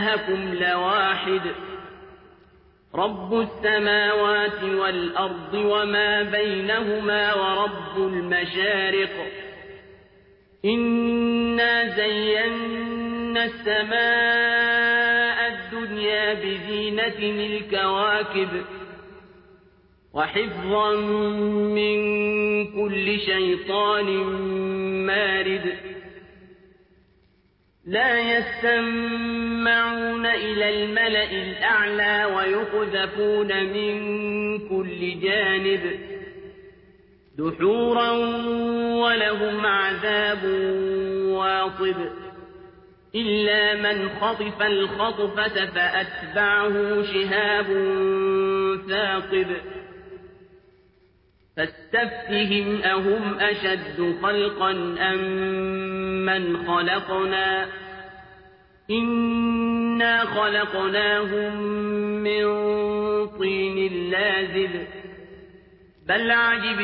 إلهكم لواحد رب السماوات والأرض وما بينهما ورب المشارق إنا زينا السماء الدنيا بزينة الكواكب وحفظا من كل شيطان مارد لا يستمعون إلى الملأ الأعلى ويقذفون من كل جانب دحورا ولهم عذاب واصب إلا من خطف الخطفة فأتبعه شهاب ثاقب فاستفتهم أهم أشد خلقا أم من خلقنا إنا خلقناهم من طين لازب بل عجبت